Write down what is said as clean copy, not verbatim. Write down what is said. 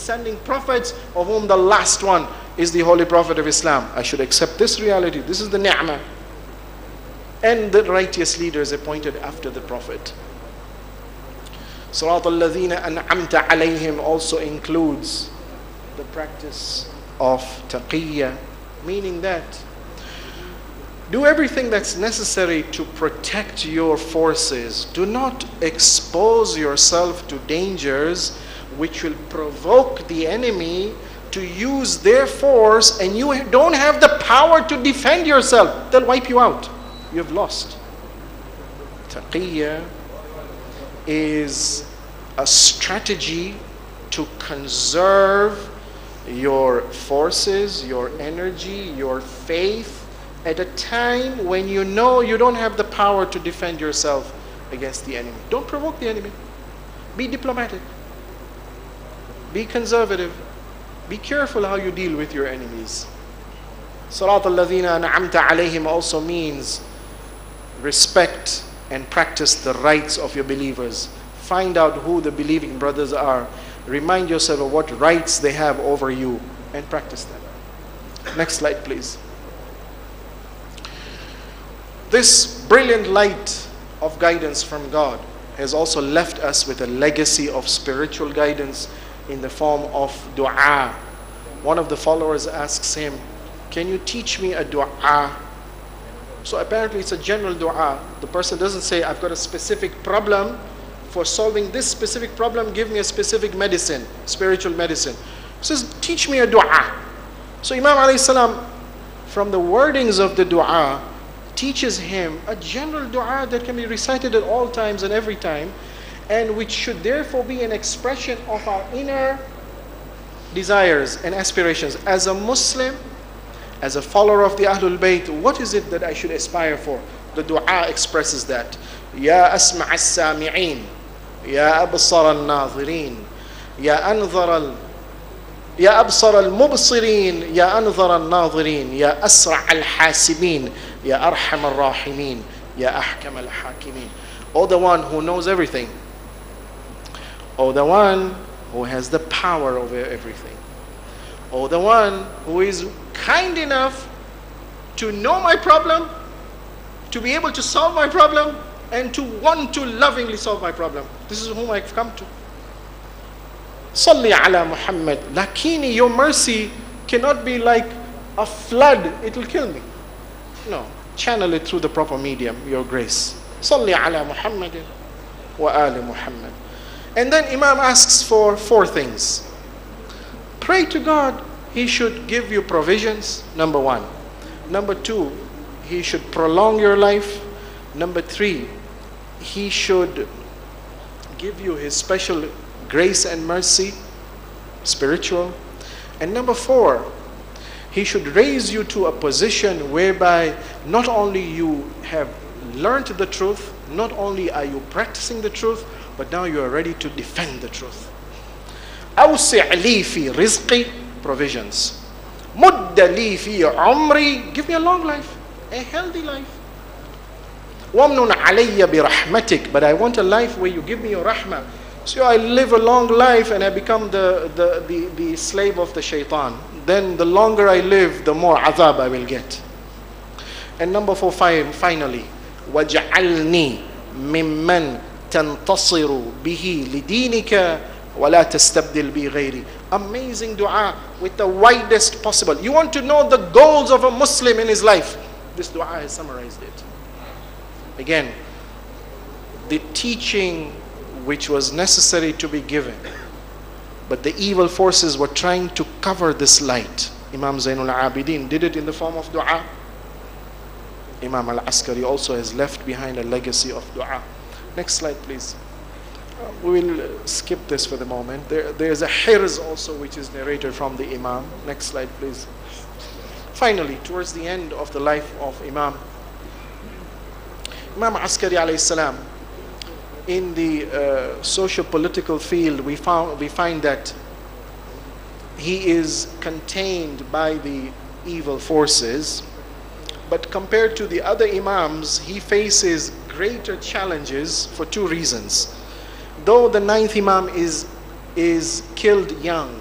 sending prophets, of whom the last one is the Holy Prophet of Islam. I should accept this reality. This is the ni'mah. And the righteous leaders appointed after the Prophet. Sirat al-ladhina an'amta alayhim also includes the practice of taqiyya, meaning that do everything that's necessary to protect your forces. Do not expose yourself to dangers which will provoke the enemy to use their force, and you don't have the power to defend yourself. They'll wipe you out. You have lost. Taqiyya is a strategy to conserve your forces, your energy, your faith at a time when you know you don't have the power to defend yourself against the enemy. Don't provoke the enemy. Be diplomatic. Be conservative. Be careful how you deal with your enemies. Sirat al-ladhina an'amta alayhim also means respect and practice the rights of your believers. Find out who the believing brothers are. Remind yourself of what rights they have over you and practice them. Next slide, please. This brilliant light of guidance from God has also left us with a legacy of spiritual guidance in the form of dua. One of the followers asks him, "Can you teach me a dua?" So apparently it's a general dua. The person doesn't say, "I've got a specific problem. For solving this specific problem, give me a specific medicine, spiritual medicine." He says, "Teach me a dua." So Imam alayhi salam, from the wordings of the dua, teaches him a general dua that can be recited at all times and every time, and which should therefore be an expression of our inner desires and aspirations. As a Muslim, as a follower of the Ahlul Bayt, what is it that I should aspire for? The dua expresses that. Ya asma' as-sami'in, ya absar al-nazirin, ya absar al-mubsirin, ya anzar al-nazirin, ya asra' al-hasibin, ya arham al-rahimin, ya ahkam al-hakimin. O the one who knows everything. O the one who has the power over everything. O the one who is kind enough to know my problem, to be able to solve my problem, and to want to lovingly solve my problem. This is whom I've come to. Salli ala Muhammad. Lakini, your mercy cannot be like a flood. It will kill me. No. Channel it through the proper medium, your grace. Salli ala Muhammad wa ali Muhammad. And then Imam asks for 4 things. Pray to God. He should give you provisions, number 1. Number 2, He should prolong your life. Number 3, He should give you His special grace and mercy, spiritual. And number 4, He should raise you to a position whereby not only you have learned the truth, not only are you practicing the truth, but now you are ready to defend the truth. أوسع لي في رزقي, provisions. مد لي في عمري, give me a long life, a healthy life. وَمْنُنْ عَلَيَّ بِرَحْمَتِكَ, but I want a life where you give me your rahmah. So I live a long life and I become the slave of the shaitan. Then the longer I live, the more azab I will get. And number 4, finally, وَجْعَلْنِي مِمَّنْ تَنْتَصِرُ بِهِ لِدِينِكَ وَلَا تَسْتَبْدِلْ بِي غَيْرِي. Amazing dua with the widest possible. You want to know the goals of a Muslim in his life. This dua has summarized it. Again, the teaching which was necessary to be given, but the evil forces were trying to cover this light. Imam Zainul Abidin did it in the form of dua. Imam Al-Askari also has left behind a legacy of dua. Next slide, please. We will skip this for the moment. There's a hirz also which is narrated from the Imam. Next slide, please. Finally, towards the end of the life of Imam Askari alayhi salam, in the socio-political field, we find that he is contained by the evil forces, but compared to the other Imams, he faces greater challenges for 2 reasons. Though the 9th Imam is killed young,